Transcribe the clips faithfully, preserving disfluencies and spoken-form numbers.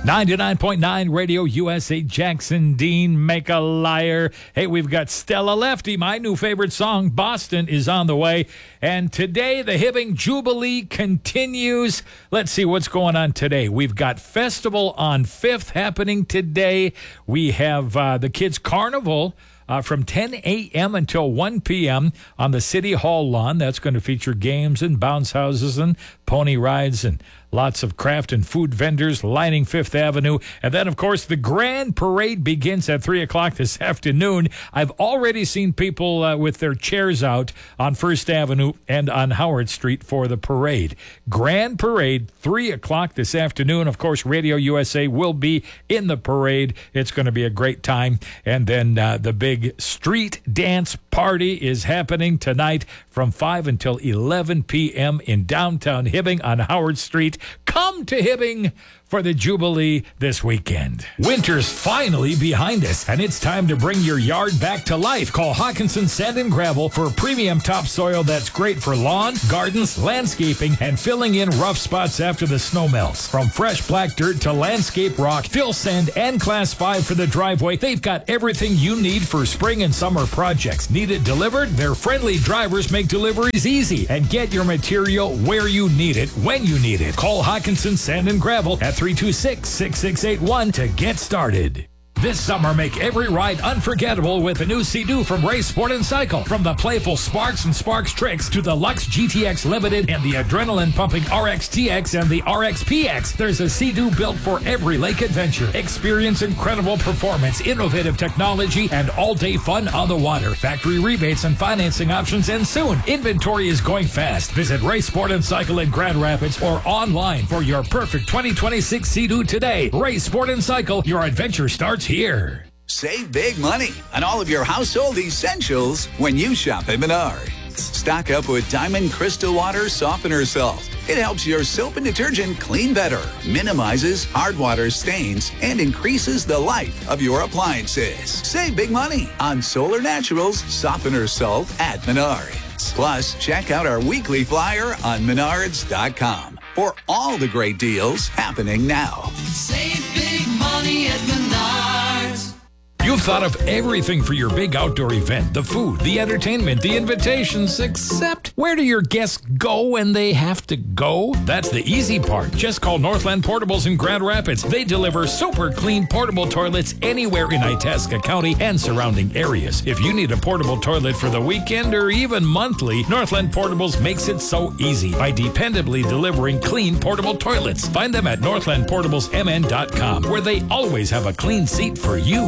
ninety-nine point nine Radio U S A, Jackson Dean, Make a Liar. Hey, we've got Stella Lefty. My new favorite song, Boston, is on the way. And today, the Hibbing Jubilee continues. Let's see what's going on today. We've got Festival on fifth happening today. We have uh, the Kids Carnival Uh, from ten a.m. until one p.m. on the City Hall lawn. That's going to feature games and bounce houses and pony rides and lots of craft and food vendors lining Fifth Avenue. And then, of course, the Grand Parade begins at three o'clock this afternoon. I've already seen people uh, with their chairs out on First Avenue and on Howard Street for the parade. Grand Parade, three o'clock this afternoon. Of course, Radio U S A will be in the parade. It's going to be a great time. And then uh, the big street dance party is happening tonight from five until eleven p.m. in downtown Hibbing on Howard Street. Come to Hibbing for the Jubilee this weekend. Winter's finally behind us, and it's time to bring your yard back to life. Call Hawkinson Sand and Gravel for premium topsoil that's great for lawn, gardens, landscaping, and filling in rough spots after the snow melts. From fresh black dirt to landscape rock, fill sand, and class five for the driveway, they've got everything you need for spring and summer projects. Need it delivered? Their friendly drivers make deliveries easy, and get your material where you need it, when you need it. Call Hawkinson Sand and Gravel at three two six, six six eight one to get started. This summer, make every ride unforgettable with a new Sea-Doo from Race Sport and Cycle. From the playful Sparks and Sparks Tricks to the Lux G T X Limited and the adrenaline-pumping R X T X and the R X P X, there's a Sea-Doo built for every lake adventure. Experience incredible performance, innovative technology, and all-day fun on the water. Factory rebates and financing options end soon. Inventory is going fast. Visit Race Sport and Cycle in Grand Rapids or online for your perfect twenty twenty-six Sea-Doo today. Race Sport and Cycle, your adventure starts here. Save big money on all of your household essentials when you shop at Menards. Stock up with Diamond Crystal Water Softener Salt. It helps your soap and detergent clean better, minimizes hard water stains, and increases the life of your appliances. Save big money on Solar Naturals Softener Salt at Menards. Plus, check out our weekly flyer on menards dot com for all the great deals happening now. Save big money at Menards. You've thought of everything for your big outdoor event, the food, the entertainment, the invitations, except where do your guests go when they have to go? That's the easy part. Just call Northland Portables in Grand Rapids. They deliver super clean portable toilets anywhere in Itasca County and surrounding areas. If you need a portable toilet for the weekend or even monthly, Northland Portables makes it so easy by dependably delivering clean portable toilets. Find them at northland portables m n dot com, where they always have a clean seat for you.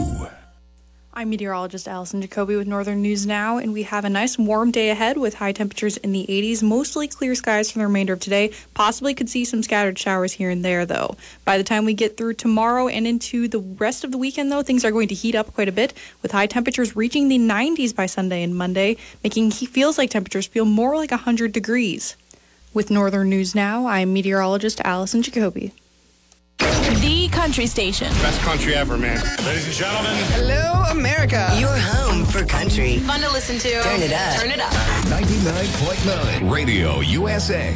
I'm meteorologist Allison Jacoby with Northern News Now, and we have a nice warm day ahead with high temperatures in the eighties, mostly clear skies for the remainder of today. Possibly could see some scattered showers here and there, though. By the time we get through tomorrow and into the rest of the weekend, though, things are going to heat up quite a bit, with high temperatures reaching the nineties by Sunday and Monday, making feels like temperatures feel more like one hundred degrees. With Northern News Now, I'm meteorologist Allison Jacoby. The country station. Best country ever, man. Ladies and gentlemen. Hello, America. Your home for country. Fun to listen to. Turn it up. Turn it up. ninety-nine point nine Radio U S A.